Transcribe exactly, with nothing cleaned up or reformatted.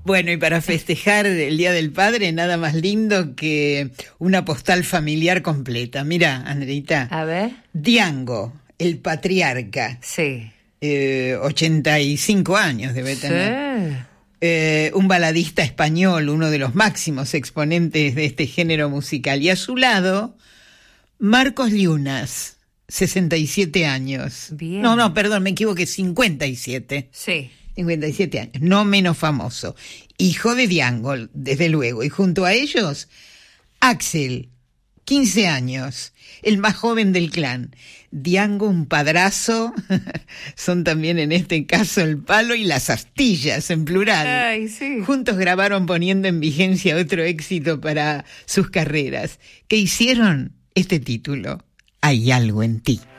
Bueno, y para festejar el Día del Padre, nada más lindo que una postal familiar completa. Mira, Andreita. A ver. Diango, el patriarca. Sí. Eh, ochenta y cinco años debe tener. Sí. Eh, un baladista español, uno de los máximos exponentes de este género musical. Y a su lado, Marcos Llunas, sesenta y siete años. Bien. No, no, perdón, me equivoqué, cincuenta y siete. Sí. cincuenta y siete años, no menos famoso. Hijo de Diango, desde luego. Y junto a ellos, Axel, quince años, el más joven del clan. Diango, un padrazo, son también en este caso el palo y las astillas, en plural. Ay, sí. Juntos grabaron poniendo en vigencia otro éxito para sus carreras. ¿Qué hicieron? Este título, Hay algo en ti.